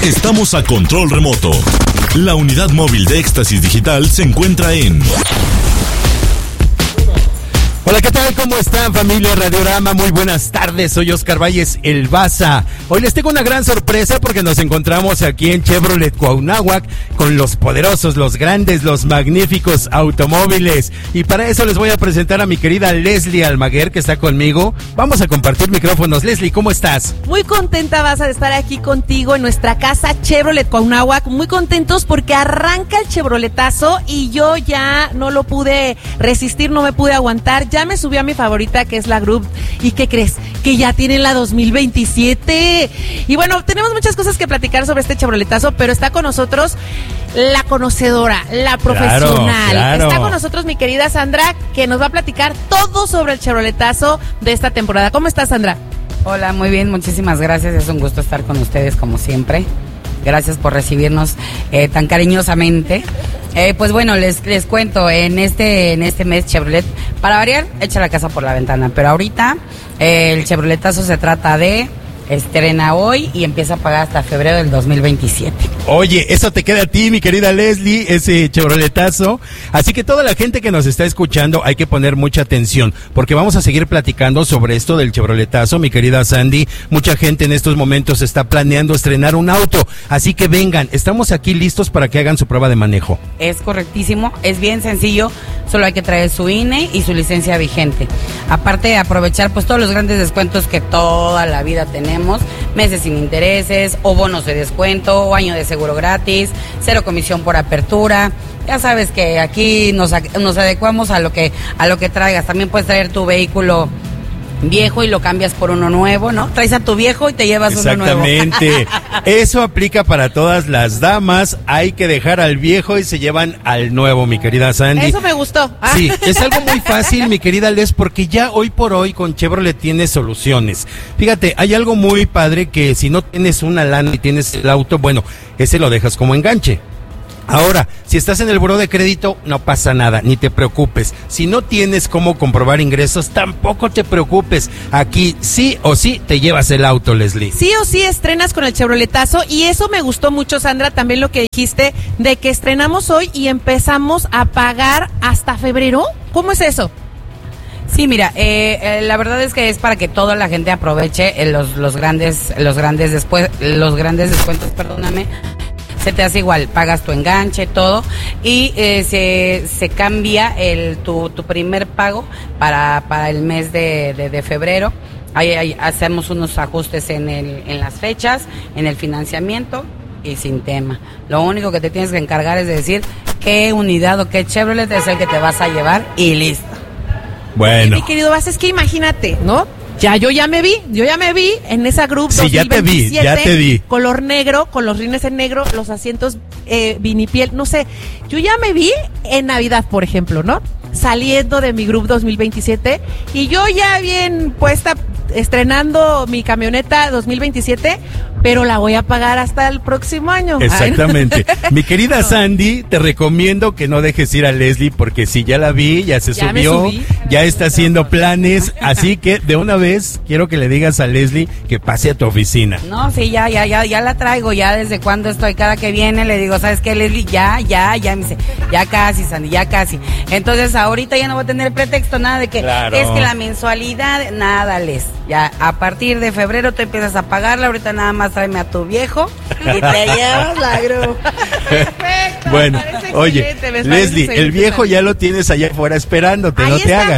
Estamos a control remoto. La unidad móvil de Éxtasis Digital se encuentra en... Hola, ¿qué tal? ¿Cómo están, familia Radiorama? Muy buenas tardes, soy Oscar Valles, el Baza. Hoy les tengo una gran sorpresa porque nos encontramos aquí en Chevrolet Cuauhnáhuac con los poderosos, los grandes, los magníficos automóviles. Y para eso les voy a presentar a mi querida Leslie Almaguer, que está conmigo. Vamos a compartir micrófonos. Leslie, ¿cómo estás? Muy contenta, Baza, de estar aquí contigo en nuestra casa Chevrolet Cuauhnáhuac. Muy contentos porque arranca el Chevroletazo y yo ya no lo pude resistir, no me pude aguantar. Ya me subí a mi favorita, que es la Group. ¿Y qué crees? Que ya tienen la 2027. Y bueno, tenemos muchas cosas que platicar sobre este Chevroletazo, pero está con nosotros la conocedora, la profesional. Claro. Está con nosotros mi querida Sandra, que nos va a platicar todo sobre el Chevroletazo de esta temporada. ¿Cómo estás, Sandra? Hola, muy bien, muchísimas gracias. Es un gusto estar con ustedes como siempre. Gracias por recibirnos tan cariñosamente. Pues bueno, les cuento, en este mes Chevrolet, para variar, echa la casa por la ventana, pero ahorita el Chevroletazo se trata de estrena hoy y empieza a pagar hasta febrero del 2027. Oye, eso te queda a ti, mi querida Leslie, ese Chevroletazo. Así que toda la gente que nos está escuchando hay que poner mucha atención, porque vamos a seguir platicando sobre esto del Chevroletazo, mi querida Sandy. Mucha gente en estos momentos está planeando estrenar un auto, así que vengan, estamos aquí listos para que hagan su prueba de manejo. Es correctísimo, es bien sencillo, solo hay que traer su INE y su licencia vigente. Aparte de aprovechar pues todos los grandes descuentos que toda la vida tenemos, meses sin intereses, o bonos de descuento, o año de seguro gratis, 0 comisión por apertura. Ya sabes que aquí nos adecuamos a lo que traigas. También puedes traer tu vehículo viejo y lo cambias por uno nuevo, ¿no? Traes a tu viejo y te llevas uno nuevo. Exactamente. Eso aplica para todas las damas. Hay que dejar al viejo y se llevan al nuevo, mi querida Sandy. Eso me gustó. Sí, es algo muy fácil, mi querida Les, porque ya hoy por hoy con Chevrolet tienes soluciones. Fíjate, hay algo muy padre que si no tienes una lana y tienes el auto, bueno, ese lo dejas como enganche. Ahora, si estás en el buró de crédito, no pasa nada, ni te preocupes. Si no tienes cómo comprobar ingresos, tampoco te preocupes. Aquí sí o sí te llevas el auto, Leslie. Sí o sí estrenas con el Chevroletazo, y eso me gustó mucho, Sandra, también lo que dijiste de que estrenamos hoy y empezamos a pagar hasta febrero. ¿Cómo es eso? Sí, mira, la verdad es que es para que toda la gente aproveche los grandes descuentos, perdóname. Se te hace igual, pagas tu enganche, todo, y se cambia tu primer pago para el mes de febrero. Ahí hacemos unos ajustes en las fechas, en el financiamiento y sin tema. Lo único que te tienes que encargar es de decir qué unidad o qué Chevrolet es el que te vas a llevar y listo. Bueno. Mi querido Vaz, es que imagínate, ¿no? Yo ya me vi en esa Group sí, 2027, ya te vi. Color negro, con los rines en negro, los asientos vinipiel, no sé. Yo ya me vi en Navidad, por ejemplo, ¿no? Saliendo de mi Group 2027 y yo ya bien puesta estrenando mi camioneta 2027, pero la voy a pagar hasta el próximo año. Exactamente. Mi querida Sandy, te recomiendo que no dejes ir a Leslie, porque si ya la vi, ya se subió, ya está haciendo planes, así que de una vez quiero que le digas a Leslie que pase a tu oficina. No, sí, ya la traigo, ya desde cuando estoy, cada que viene le digo, ¿sabes qué, Leslie? Ya, me dice, ya casi, Sandy, ya casi. Entonces ahorita ya no voy a tener pretexto, nada de que claro. Es que la mensualidad, nada, Les. Ya a partir de febrero tú empiezas a pagarla, ahorita nada más tráeme a tu viejo y te llevas la Group. Perfecto. Bueno, oye, Leslie, el viejo ya lo tienes allá afuera esperándote, ahí no te hagas.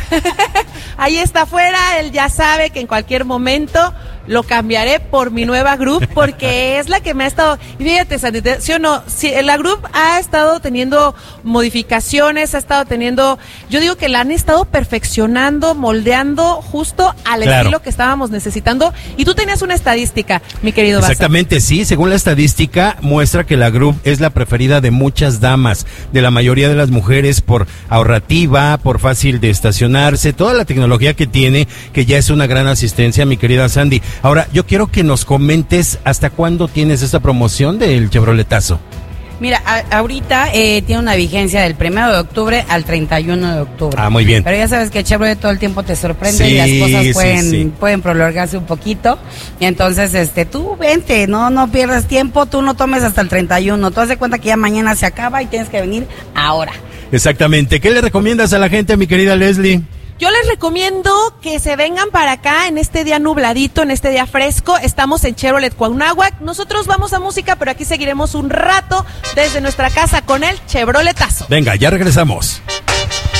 Ahí está afuera, él ya sabe que en cualquier momento lo cambiaré por mi nueva Group, porque es la que me ha estado, y fíjate, Sandy, ¿sí o no? Sí, la Group ha estado teniendo modificaciones, yo digo que la han estado perfeccionando, moldeando justo al estilo que estábamos necesitando, y tú tenías una estadística, mi querido Baza. Exactamente, sí, según la estadística muestra que la Group es la preferida de muchas damas, de la mayoría de las mujeres, por ahorrativa, por fácil de estacionarse, toda la tecnología que tiene, que ya es una gran asistencia, mi querida Sandy. Ahora, yo quiero que nos comentes hasta cuándo tienes esta promoción del Chevroletazo. Mira, ahorita tiene una vigencia del 1 de octubre al 31 de octubre. Ah, muy bien. Pero ya sabes que Chevrolet todo el tiempo te sorprende Sí, y las cosas sí. pueden prolongarse un poquito. Y entonces, tú vente, no pierdas tiempo, tú no tomes hasta el 31. Tú haz de cuenta que ya mañana se acaba y tienes que venir ahora. Exactamente. ¿Qué le recomiendas a la gente, mi querida Leslie? Yo les recomiendo que se vengan para acá en este día nubladito, en este día fresco. Estamos en Chevrolet Cuauhnáhuac. Nosotros vamos a música, pero aquí seguiremos un rato desde nuestra casa con el Chevroletazo. Venga, ya regresamos.